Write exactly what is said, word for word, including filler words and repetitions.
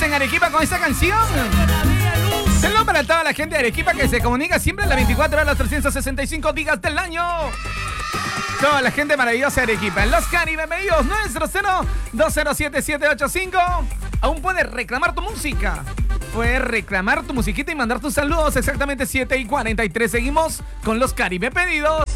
en Arequipa con esta canción. Saludos para toda la gente de Arequipa que se comunica siempre en las veinticuatro horas, los trescientos sesenta y cinco días del año. Toda la gente maravillosa de Arequipa. En Los Caribe, medios nueve cero cero, dos cero siete, siete ocho cinco. Aún puedes reclamar tu música. Puedes reclamar tu musiquita y mandar tus saludos. Exactamente siete y cuarenta y tres. Seguimos con Los Caribe Pedidos.